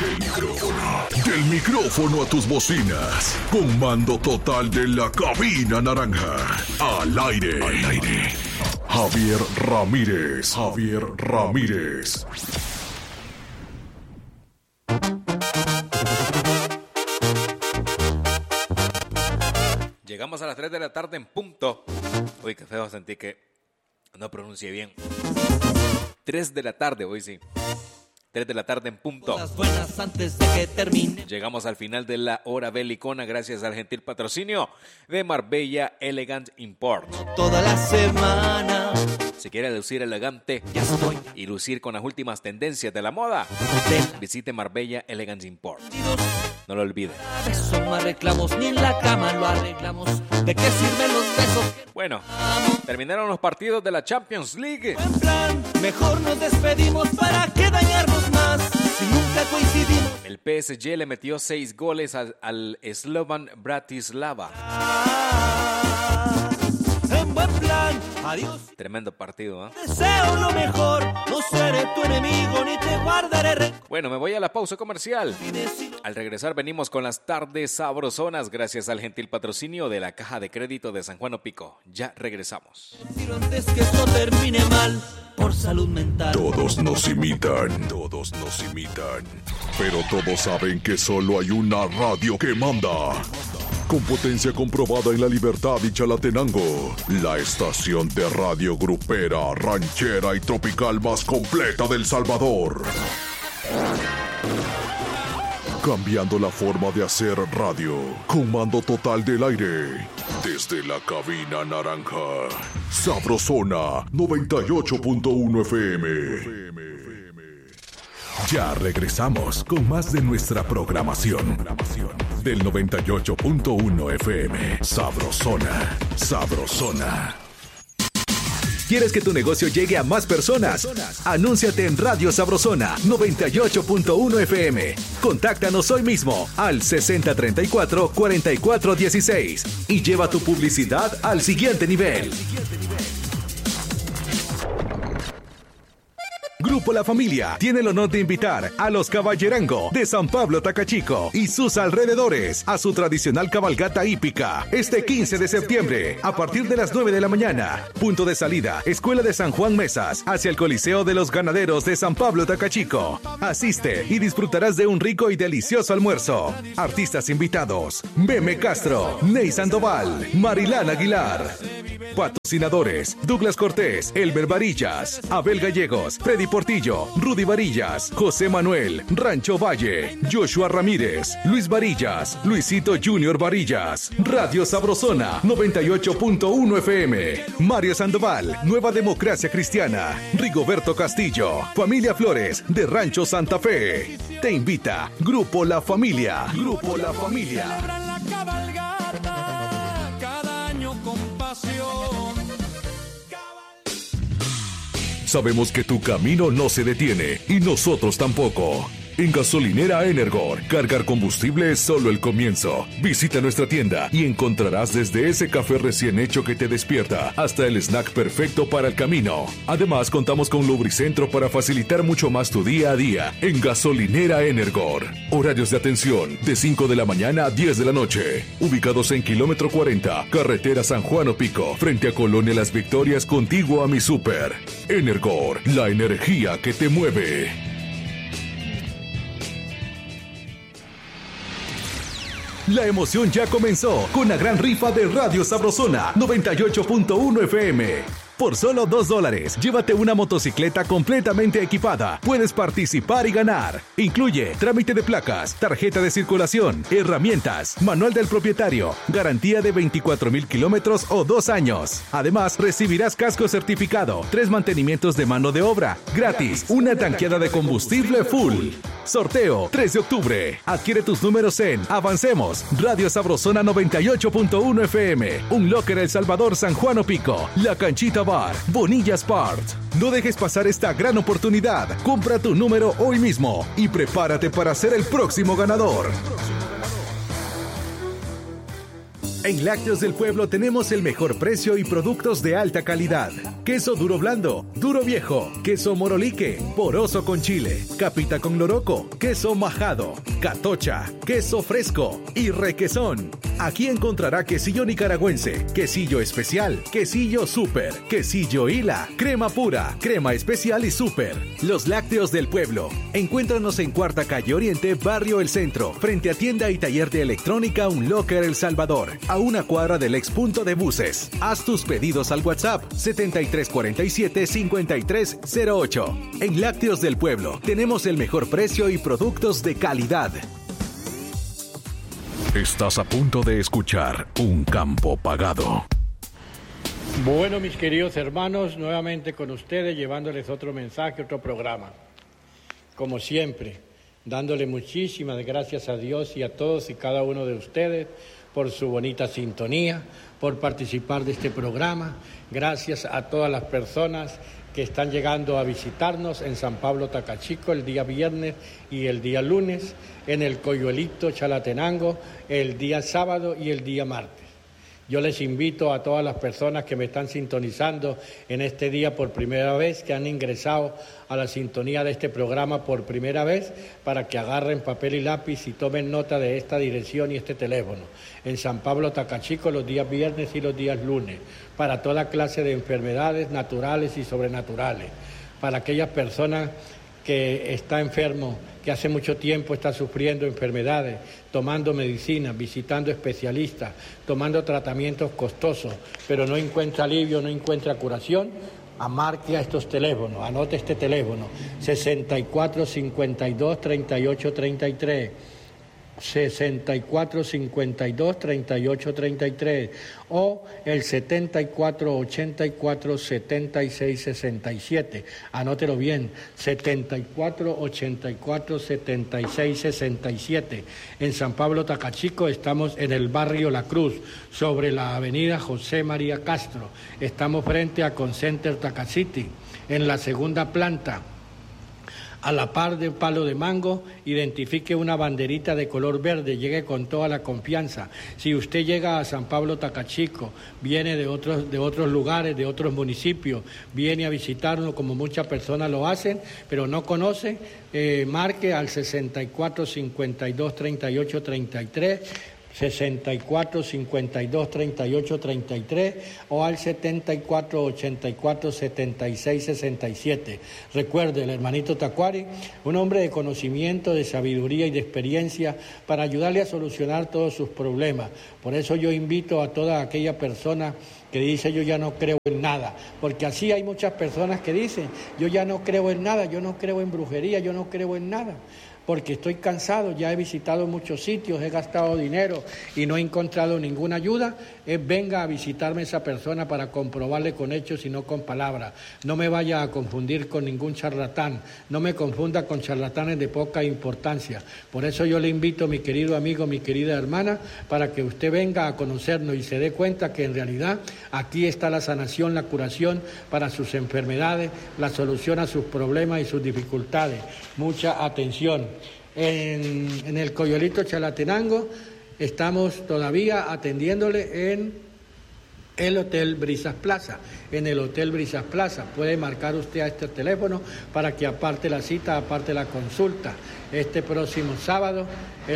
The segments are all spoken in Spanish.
Del micrófono a tus bocinas. Comando total de la cabina naranja. Al aire. Javier Ramírez. Llegamos a las 3 de la tarde en punto. Uy, qué feo, sentí que no pronuncié bien. 3 de la tarde, hoy sí. 3 de la tarde en punto. Las buenas antes de que termine. Llegamos al final de la hora belicona gracias al gentil patrocinio de Marbella Elegant Import. Toda la semana. Si quiere lucir elegante y lucir con las últimas tendencias de la moda, visite Marbella Elegant Import. No lo olvide. Son más reclamos, ni en la cama lo arreglamos. ¿De qué sirven los besos? Bueno, terminaron los partidos de la Champions League. En plan, mejor nos despedimos para que dañarnos más. Si nunca coincidimos. El PSG le metió 6 goles al Slovan Bratislava. En buen plan, adiós. Tremendo partido, ¿eh? Deseo lo mejor, no seré tu enemigo ni te guardaré rencor. Bueno, me voy a la pausa comercial. Al regresar venimos con las tardes sabrosonas gracias al gentil patrocinio de la Caja de Crédito de San Juan Opico. Ya regresamos. Antes que esto termine mal, por salud mental. Todos nos imitan, pero todos saben que solo hay una radio que manda. Con potencia comprobada en La Libertad y Chalatenango, la estación de radio grupera, ranchera y tropical más completa del Salvador. Cambiando la forma de hacer radio, comando total del aire. Desde la cabina naranja, Sabrosona 98.1 FM. Ya regresamos con más de nuestra programación. Del 98.1 FM, Sabrosona. ¿Quieres que tu negocio llegue a más personas? Anúnciate en Radio Sabrosona 98.1 FM. Contáctanos hoy mismo al 6034-4416 y lleva tu publicidad al siguiente nivel. Grupo La Familia tiene el honor de invitar a los Caballerango de San Pablo Tacachico y sus alrededores a su tradicional cabalgata hípica este 15 de septiembre a partir de las 9 de la mañana. Punto de salida, Escuela de San Juan Mesas, hacia el Coliseo de los Ganaderos de San Pablo Tacachico. Asiste y disfrutarás de un rico y delicioso almuerzo. Artistas invitados: Meme Castro, Ney Sandoval, Marilán Aguilar. Patrocinadores: Douglas Cortés, Elber Varillas, Abel Gallegos, Freddy Portillo, Rudy Varillas, José Manuel, Rancho Valle, Joshua Ramírez, Luis Varillas, Luisito Junior Varillas, Radio Sabrosona 98.1 FM, Mario Sandoval, Nueva Democracia Cristiana, Rigoberto Castillo, Familia Flores de Rancho Santa Fe. Te invita Grupo La Familia. Grupo La Familia. Celebran la cabalgata cada año con pasión. Sabemos que tu camino no se detiene y nosotros tampoco. En Gasolinera Energor, cargar combustible es solo el comienzo. Visita nuestra tienda y encontrarás desde ese café recién hecho que te despierta hasta el snack perfecto para el camino. Además, contamos con lubricentro para facilitar mucho más tu día a día en Gasolinera Energor. Horarios de atención de 5 de la mañana a 10 de la noche. Ubicados en kilómetro 40, carretera San Juan Opico, frente a Colonia Las Victorias, contiguo a mi súper. Energor, la energía que te mueve. La emoción ya comenzó con la gran rifa de Radio Sabrosona 98.1 FM. Por solo $2, llévate una motocicleta completamente equipada. Puedes participar y ganar. Incluye trámite de placas, tarjeta de circulación, herramientas, manual del propietario, garantía de 24,000 kilómetros o 2 años. Además, recibirás casco certificado, 3 mantenimientos de mano de obra, gratis, una tanqueada de combustible full. Sorteo 3 de octubre. Adquiere tus números en Avancemos, Radio Sabrosona 98.1 FM, Un Locker El Salvador, San Juan Opico, La Canchita Bar, Bonillas Part. No dejes pasar esta gran oportunidad. Compra tu número hoy mismo y prepárate para ser el próximo ganador. En Lácteos del Pueblo tenemos el mejor precio y productos de alta calidad. Queso duro blando, duro viejo, queso morolique, poroso con chile, capita con loroco, queso majado, catocha, queso fresco y requesón. Aquí encontrará quesillo nicaragüense, quesillo especial, quesillo súper, quesillo Hila, crema pura, crema especial y súper. Los Lácteos del Pueblo. Encuéntranos en Cuarta Calle Oriente, Barrio El Centro, frente a tienda y taller de electrónica Unlocker El Salvador, a una cuadra del ex punto de buses. Haz tus pedidos al WhatsApp 7347-5308. En Lácteos del Pueblo tenemos el mejor precio y productos de calidad. Estás a punto de escuchar Un Campo Pagado. Bueno, mis queridos hermanos, nuevamente con ustedes, llevándoles otro mensaje, otro programa. Como siempre, dándole muchísimas gracias a Dios y a todos y cada uno de ustedes por su bonita sintonía, por participar de este programa. Gracias a todas las personas que están llegando a visitarnos en San Pablo Tacachico el día viernes y el día lunes, en el Coyuelito Chalatenango el día sábado y el día martes. Yo les invito a todas las personas que me están sintonizando en este día por primera vez, que han ingresado a la sintonía de este programa por primera vez, para que agarren papel y lápiz y tomen nota de esta dirección y este teléfono. En San Pablo Tacachico los días viernes y los días lunes, para toda clase de enfermedades naturales y sobrenaturales, para aquellas personas que está enfermo, que hace mucho tiempo está sufriendo enfermedades, tomando medicina, visitando especialistas, tomando tratamientos costosos, pero no encuentra alivio, no encuentra curación. Marque a estos teléfonos, anote este teléfono, 6452-3833, 6452-3833 o el 7484-7667. Anótelo bien, 7484-7667. En San Pablo Tacachico estamos en el barrio La Cruz, sobre la avenida José María Castro. Estamos frente a Concenter Tacacity, en la segunda planta. A la par del palo de mango, identifique una banderita de color verde, llegue con toda la confianza. Si usted llega a San Pablo Tacachico, viene de otros lugares, de otros municipios, viene a visitarnos como muchas personas lo hacen, pero no conoce, marque al 6452-3833, 6452-3833 o al 7484-7667. Recuerde, el hermanito Tacuari, un hombre de conocimiento, de sabiduría y de experiencia para ayudarle a solucionar todos sus problemas. Por eso yo invito a toda aquella persona que dice yo ya no creo en nada, porque así hay muchas personas que dicen yo ya no creo en nada, yo no creo en brujería, yo no creo en nada, porque estoy cansado, ya he visitado muchos sitios, he gastado dinero y no he encontrado ninguna ayuda. Venga a visitarme esa persona para comprobarle con hechos y no con palabras. No me vaya a confundir con ningún charlatán, no me confunda con charlatanes de poca importancia. Por eso yo le invito, mi querido amigo, mi querida hermana, para que usted venga a conocernos y se dé cuenta que en realidad aquí está la sanación, la curación para sus enfermedades, la solución a sus problemas y sus dificultades. Mucha atención. En el Coyolito Chalatenango estamos todavía atendiéndole en el Hotel Brisas Plaza. En el Hotel Brisas Plaza puede marcar usted a este teléfono para que aparte la cita, aparte la consulta. El próximo sábado,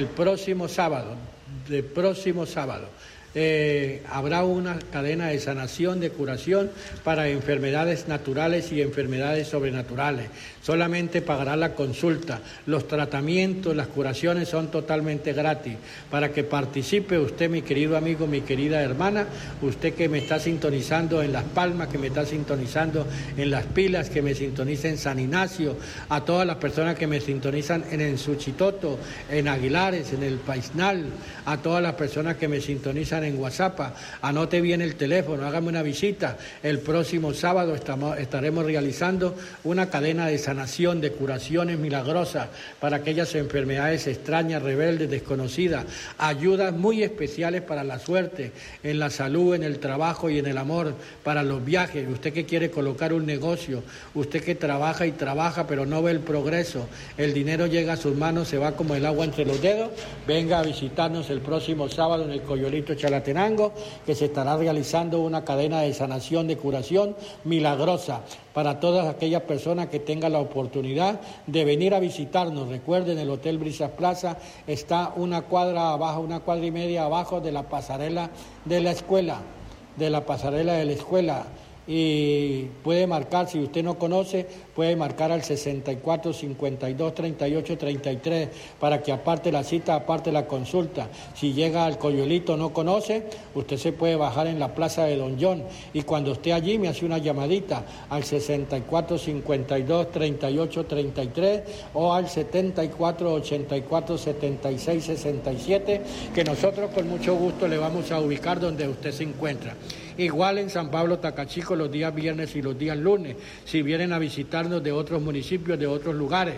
habrá una cadena de sanación, de curación para enfermedades naturales y enfermedades sobrenaturales. Solamente pagará la consulta. Los tratamientos, las curaciones son totalmente gratis. Para que participe usted, mi querido amigo, mi querida hermana, usted que me está sintonizando en Las Palmas, que me está sintonizando en Las Pilas, que me sintoniza en San Ignacio, a todas las personas que me sintonizan en Suchitoto, en Aguilares, en El Paisnal, a todas las personas que me sintonizan en WhatsApp, anote bien el teléfono, hágame una visita. El próximo sábado estaremos realizando una cadena de sanación, de curaciones milagrosas para aquellas enfermedades extrañas, rebeldes, desconocidas, ayudas muy especiales para la suerte, en la salud, en el trabajo y en el amor, para los viajes. Usted que quiere colocar un negocio, usted que trabaja y trabaja pero no ve el progreso, el dinero llega a sus manos, se va como el agua entre los dedos, venga a visitarnos el próximo sábado en el Coyolito Chalatenango. Chalatenango, que se estará realizando una cadena de sanación, de curación milagrosa para todas aquellas personas que tengan la oportunidad de venir a visitarnos. Recuerden, el Hotel Brisas Plaza está una cuadra y media abajo de la pasarela de la escuela, y puede marcar, si usted no conoce, puede marcar al 64 52 38 33 para que aparte la cita, aparte la consulta. Si llega al Coyuelito no conoce, usted se puede bajar en la plaza de Don John y cuando esté allí me hace una llamadita al 64 52 38 33 o al 74 84 76 67, que nosotros con mucho gusto le vamos a ubicar donde usted se encuentra. Igual en San Pablo Tacachico los días viernes y los días lunes, si vienen a visitarnos de otros municipios, de otros lugares.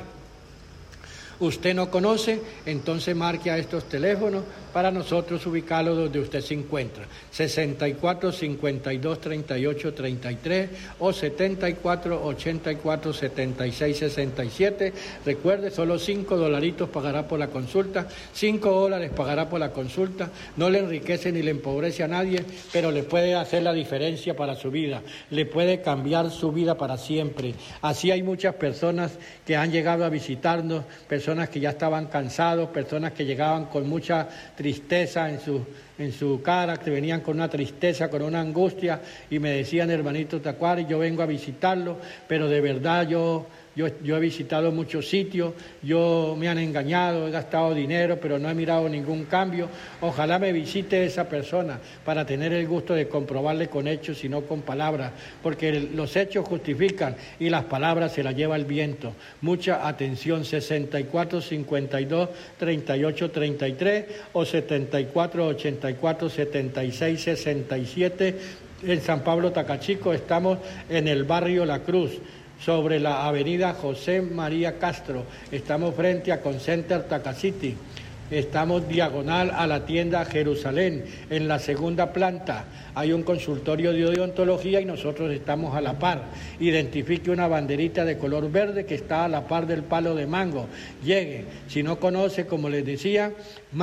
Usted no conoce, entonces marque a estos teléfonos para nosotros ubicarlo donde usted se encuentra. 64 52 38 33 o 74 84 76 67. Recuerde, solo $5 pagará por la consulta, $5 pagará por la consulta. No le enriquece ni le empobrece a nadie, pero le puede hacer la diferencia para su vida. Le puede cambiar su vida para siempre. Así hay muchas personas que han llegado a visitarnos, personas que ya estaban cansados, personas que llegaban con mucha tristeza en su cara, que venían con una tristeza, con una angustia, y me decían, hermanito Tacuary, yo vengo a visitarlo, pero de verdad yo he visitado muchos sitios, me han engañado, he gastado dinero, pero no he mirado ningún cambio. Ojalá me visite esa persona para tener el gusto de comprobarle con hechos y no con palabras, porque los hechos justifican y las palabras se las lleva el viento. Mucha atención, 64 52 38 33 o 74 84 76 67. En San Pablo Tacachico estamos en el barrio La Cruz, sobre la avenida José María Castro. Estamos frente a Concenter Tacacity. Estamos diagonal a la tienda Jerusalén. En la segunda planta hay un consultorio de odontología y nosotros estamos a la par. Identifique una banderita de color verde que está a la par del palo de mango. Llegue. Si no conoce, como les decía,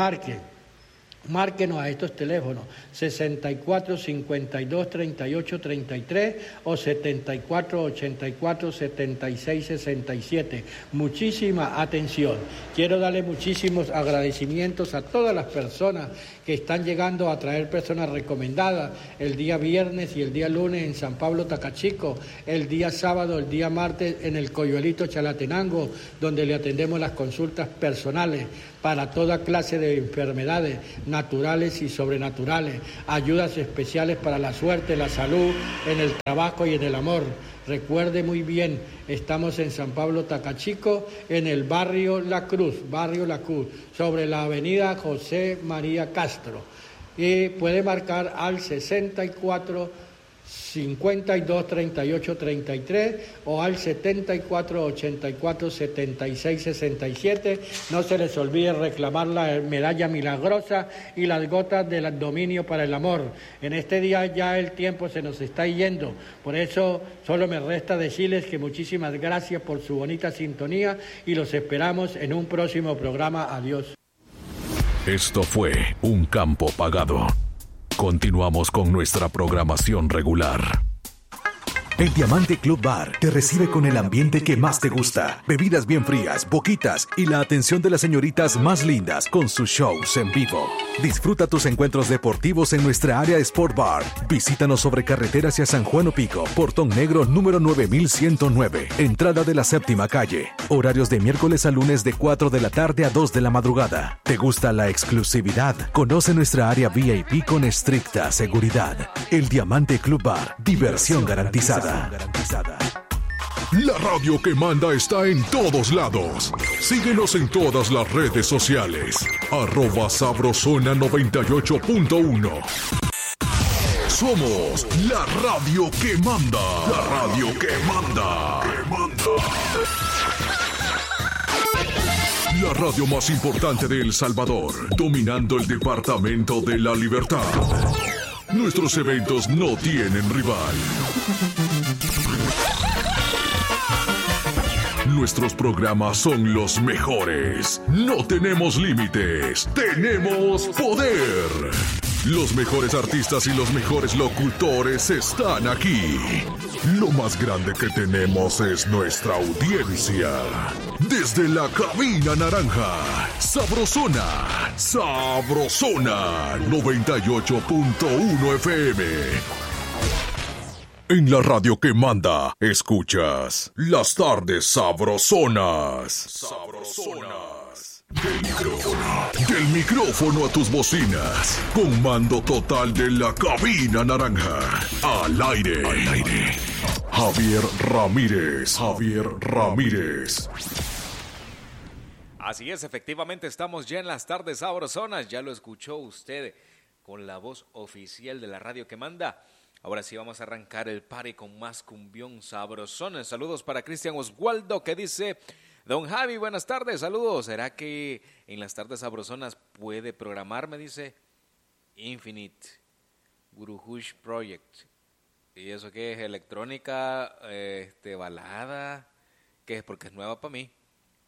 márquenos a estos teléfonos 64 52 38 33 o 74 84 76 67. Muchísima atención. Quiero darle muchísimos agradecimientos a todas las personas que están llegando a traer personas recomendadas el día viernes y el día lunes en San Pablo Tacachico, el día sábado, el día martes en el Coyuelito Chalatenango, donde le atendemos las consultas personales para toda clase de enfermedades naturales y sobrenaturales, ayudas especiales para la suerte, la salud, en el trabajo y en el amor. Recuerde muy bien, estamos en San Pablo Tacachico, en el barrio La Cruz, sobre la avenida José María Castro. Y puede marcar al 64 52 38 33 o al 74 84 76 67. No se les olvide reclamar la medalla milagrosa y las gotas del dominio para el amor. En este día ya el tiempo se nos está yendo, por eso solo me resta decirles que muchísimas gracias por su bonita sintonía y los esperamos en un próximo programa. Adiós. Esto fue Un Campo Pagado. Continuamos con nuestra programación regular. El Diamante Club Bar te recibe con el ambiente que más te gusta. Bebidas bien frías, boquitas y la atención de las señoritas más lindas con sus shows en vivo. Disfruta tus encuentros deportivos en nuestra área Sport Bar. Visítanos sobre carretera hacia San Juan Opico, Portón Negro número 9109, entrada de la 7ª calle. Horarios de miércoles a lunes de 4 de la tarde a 2 de la madrugada. ¿Te gusta la exclusividad? Conoce nuestra área VIP con estricta seguridad. El Diamante Club Bar, diversión garantizada. La radio que manda está en todos lados. Síguenos en todas las redes sociales. @Sabrosona98.1. Somos la radio que manda. La radio que manda. La radio más importante de El Salvador, dominando el departamento de La Libertad. Nuestros eventos no tienen rival. Nuestros programas son los mejores. No tenemos límites, tenemos poder. Los mejores artistas y los mejores locutores están aquí. Lo más grande que tenemos es nuestra audiencia. Desde la cabina naranja, Sabrosona, Sabrosona 98.1 FM. En la radio que manda, escuchas Las Tardes Sabrosonas. Sabrosonas. Del micrófono a tus bocinas. Con mando total de la cabina naranja. Al aire. Javier Ramírez. Así es, efectivamente estamos ya en Las Tardes Sabrosonas. Ya lo escuchó usted con la voz oficial de la radio que manda. Ahora sí vamos a arrancar el party con más cumbión sabrosones. Saludos para Cristian Oswaldo que dice: Don Javi, buenas tardes, saludos. ¿Será que en Las Tardes Sabrosonas puede programar? Me dice Infinite Guruhush Project. ¿Y eso qué es? ¿Electrónica? ¿Balada? ¿Qué es? Porque es nueva para mí.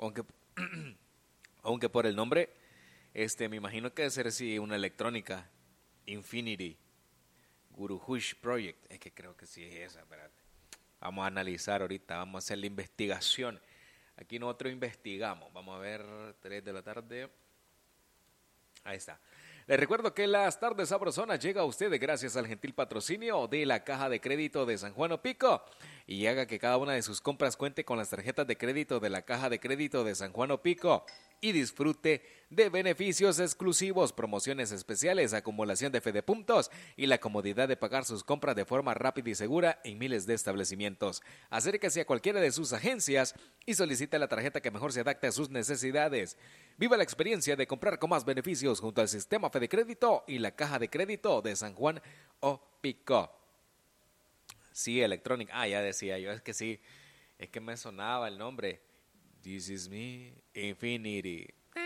Aunque por el nombre, me imagino que debe ser sí una electrónica. Infinity Guruhush Project. Es que creo que sí es esa, espérate. Vamos a analizar ahorita, vamos a hacer la investigación. Aquí nosotros investigamos. Vamos a ver, 3 de la tarde. Ahí está. Les recuerdo que Las Tardes Sabrosonas llega a ustedes gracias al gentil patrocinio de la Caja de Crédito de San Juan Opico. Y haga que cada una de sus compras cuente con las tarjetas de crédito de la Caja de Crédito de San Juan Opico. Y disfrute de beneficios exclusivos, promociones especiales, acumulación de puntos y la comodidad de pagar sus compras de forma rápida y segura en miles de establecimientos. Acérquese a cualquiera de sus agencias y solicite la tarjeta que mejor se adapte a sus necesidades. Viva la experiencia de comprar con más beneficios junto al sistema Fedecrédito y la Caja de Crédito de San Juan Opico. Sí, electrónica. Ya decía yo, es que sí, es que me sonaba el nombre. This is me, Infinity.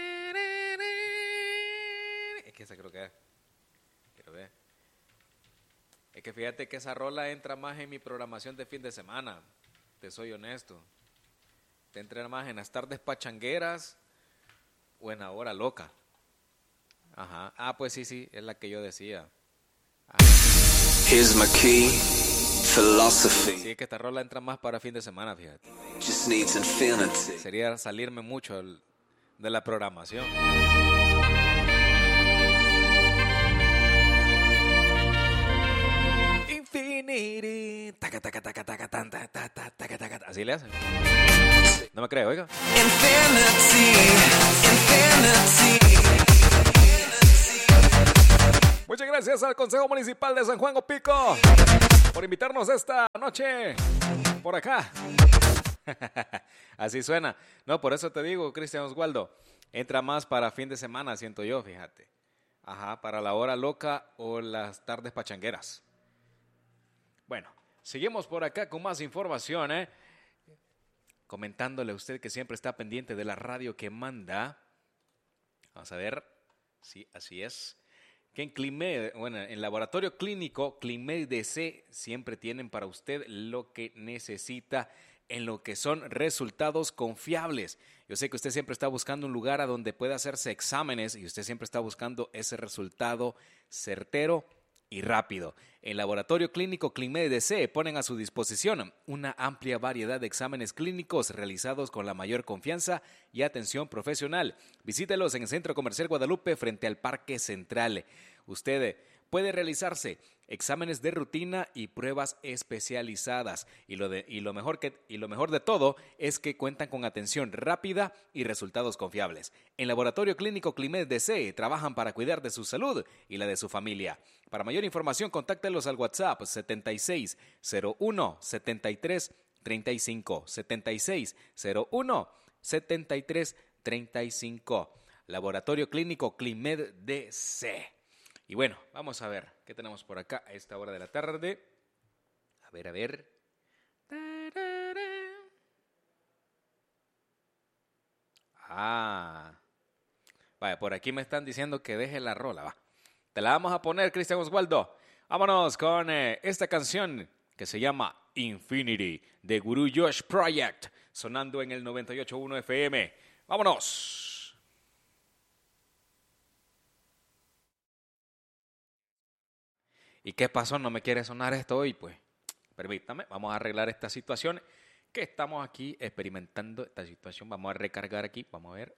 Es que esa creo que es. Quiero ver. Es que fíjate que esa rola entra más en mi programación de fin de semana. Te soy honesto. Te entra más en las tardes pachangueras o en la hora loca. Ajá. Pues sí, es la que yo decía. Here's my key. Philosophy. Sí, que esta rola entra más para fin de semana, fíjate. Just needs infinity. Sería salirme mucho de la programación. Infinity. Así le hacen. No me creo, oiga. Infinity. Muchas gracias al Consejo Municipal de San Juan Opico por invitarnos esta noche por acá. Así suena. No, por eso te digo, Cristian Oswaldo, entra más para fin de semana, siento yo, fíjate. Ajá, para la hora loca o las tardes pachangueras. Bueno, seguimos por acá con más información, comentándole a usted que siempre está pendiente de la radio que manda. Vamos a ver. Sí, así es. Que en Climed, en Laboratorio Clínico, Climed DC, siempre tienen para usted lo que necesita en lo que son resultados confiables. Yo sé que usted siempre está buscando un lugar a donde pueda hacerse exámenes y usted siempre está buscando ese resultado certero y rápido. En Laboratorio Clínico Climed DC ponen a su disposición una amplia variedad de exámenes clínicos realizados con la mayor confianza y atención profesional. Visítelos en el Centro Comercial Guadalupe frente al Parque Central. Usted puede realizarse exámenes de rutina y pruebas especializadas. Y lo mejor de todo es que cuentan con atención rápida y resultados confiables. En Laboratorio Clínico Climed DC trabajan para cuidar de su salud y la de su familia. Para mayor información, contáctelos al WhatsApp 7601-7335. 7601-7335. Laboratorio Clínico Climed DC. Y bueno, vamos a ver qué tenemos por acá a esta hora de la tarde. A ver. Vaya, por aquí me están diciendo que deje la rola, va. Te la vamos a poner, Cristian Oswaldo. Vámonos con esta canción que se llama Infinity de Guruhush Project, sonando en el 98.1 FM. ¡Vámonos! ¿Y qué pasó? ¿No me quiere sonar esto hoy? Pues, permítame, vamos a arreglar esta situación que estamos aquí experimentando esta situación. Vamos a recargar aquí, vamos a ver.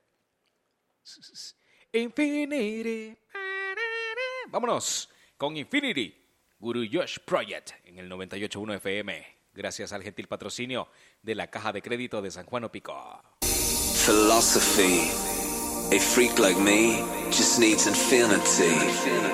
Infinity. Vámonos con Infinity, Guru Josh Project en el 98.1 FM. Gracias al gentil patrocinio de la Caja de Crédito de San Juan Opico. Philosophy. A freak like me just needs infinity.